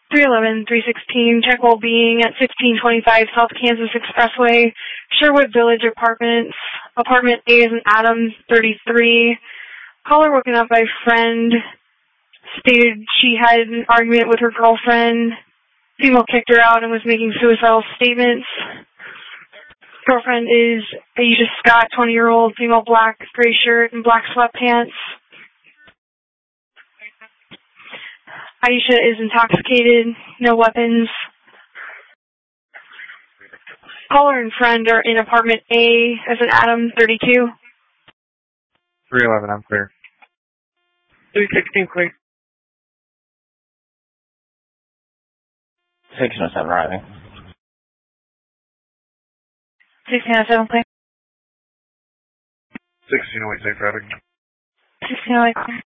311-316, check well-being at 1625 South Kansas Expressway, Sherwood Village Apartments. Apartment A is an Adam, 33. Caller woken up by friend, stated she had an argument with her girlfriend. Female kicked her out and was making suicidal statements. Girlfriend is Aisha Scott, 20-year-old, female, black, gray shirt, and black sweatpants. Aisha is intoxicated, no weapons. Caller and friend are in apartment A as an Adam, 32. 311, I'm clear. 316, clear. 1607, arriving. 1607, clear. 1608, safe driving. 1608, clear.